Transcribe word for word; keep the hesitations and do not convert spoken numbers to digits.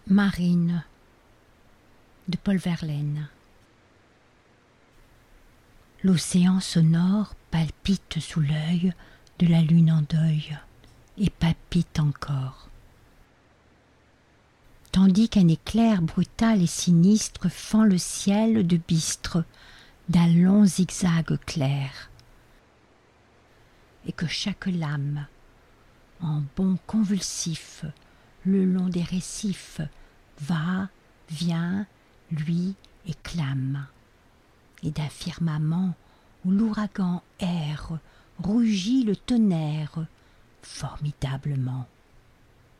Marine de Paul Verlaine. L'océan sonore palpite sous l'œil de la lune en deuil et palpite encore. Tandis qu'un éclair brutal et sinistre fend le ciel de bistre d'un long zigzag clair, et que chaque lame, en bond convulsif, le long des récifs, va, vient, lui et clame, et d'un firmament où l'ouragan erre, rugit le tonnerre formidablement.